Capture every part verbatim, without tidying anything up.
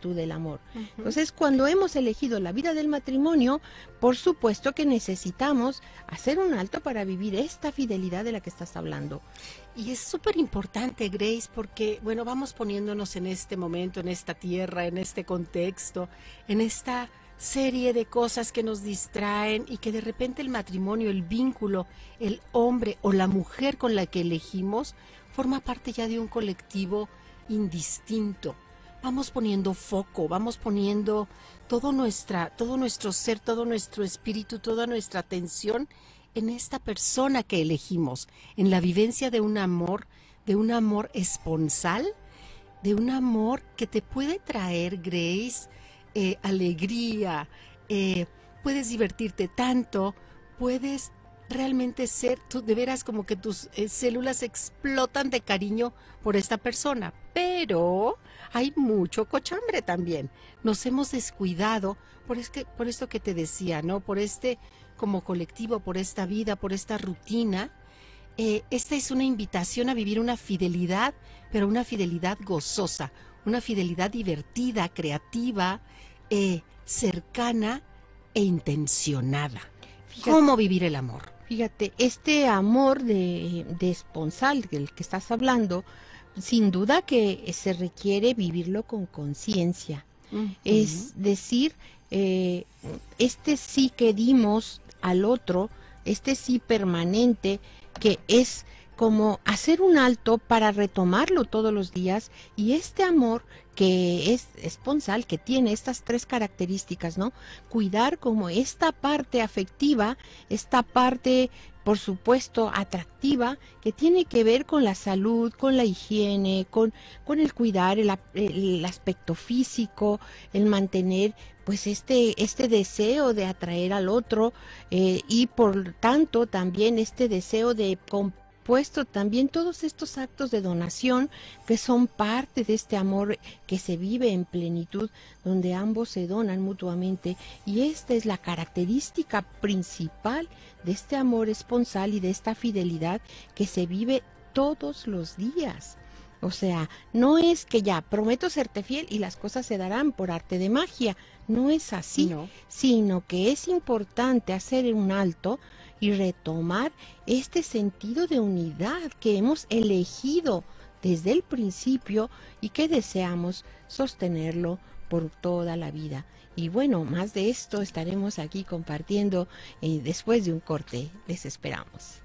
plenitud del amor. Uh-huh. Entonces, cuando hemos elegido la vida del matrimonio, por supuesto que necesitamos hacer un alto para vivir esta fidelidad de la que estás hablando. Y es súper importante, Grace, porque, bueno, vamos poniéndonos en este momento, en esta tierra, en este contexto, en esta serie de cosas que nos distraen y que de repente el matrimonio, el vínculo, el hombre o la mujer con la que elegimos, forma parte ya de un colectivo indistinto. Vamos poniendo foco, vamos poniendo todo, nuestra, todo nuestro ser, todo nuestro espíritu, toda nuestra atención en esta persona que elegimos, en la vivencia de un amor, de un amor esponsal, de un amor que te puede traer, Grace, eh, alegría, eh, puedes divertirte tanto, puedes realmente ser, tú, de veras como que tus eh, células explotan de cariño por esta persona, pero hay mucho cochambre también. Nos hemos descuidado por, este, por esto que te decía, ¿no? Por este como colectivo, por esta vida, por esta rutina. Eh, esta es una invitación a vivir una fidelidad, pero una fidelidad gozosa, una fidelidad divertida, creativa, eh, cercana e intencionada. Fíjate, ¿cómo vivir el amor? Fíjate, este amor de, de esponsal del que estás hablando, sin duda que se requiere vivirlo con conciencia. Uh-huh. Es decir, eh, este sí que dimos al otro, este sí permanente, que es como hacer un alto para retomarlo todos los días, y este amor que es esponsal, que tiene estas tres características, ¿no? Cuidar como esta parte afectiva, esta parte, por supuesto, atractiva, que tiene que ver con la salud, con la higiene, con, con el cuidar el, el aspecto físico, el mantener pues este, este deseo de atraer al otro, eh, y por tanto también este deseo de compuesto también todos estos actos de donación que son parte de este amor que se vive en plenitud, donde ambos se donan mutuamente, y esta es la característica principal de este amor esponsal y de esta fidelidad que se vive todos los días. O sea, no es que ya prometo serte fiel y las cosas se darán por arte de magia, no es así, no. Sino que es importante hacer un alto y retomar este sentido de unidad que hemos elegido desde el principio y que deseamos sostenerlo por toda la vida. Y bueno, más de esto estaremos aquí compartiendo eh, después de un corte. Les esperamos.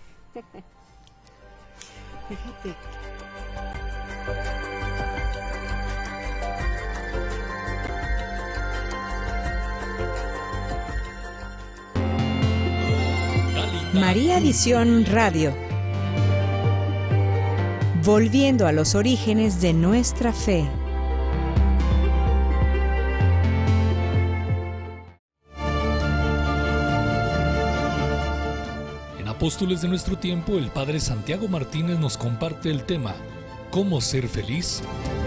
Fíjate. María Visión Radio. Volviendo a los orígenes de nuestra fe. En Apóstoles de nuestro tiempo, el padre Santiago Martínez nos comparte el tema ¿Cómo ser feliz?